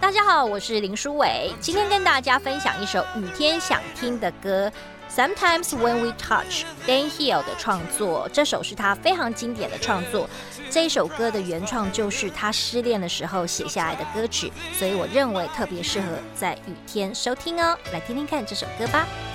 大家好，我是林书伟，今天跟大家分享一首雨天想听的歌。Sometimes When We Touch Dan Hill 的创作，这首是他非常经典的创作。这一首歌的原创就是他失恋的时候写下来的歌曲，所以我认为特别适合在雨天收听哦。来听听看这首歌吧。